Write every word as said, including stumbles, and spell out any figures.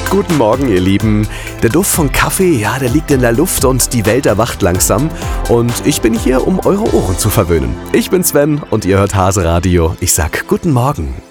Guten Morgen, ihr Lieben. Der Duft von Kaffee, ja, der liegt in der Luft und die Welt erwacht langsam. Und ich bin hier, um eure Ohren zu verwöhnen. Ich bin Sven und ihr hört Hase Radio. Ich sag guten Morgen.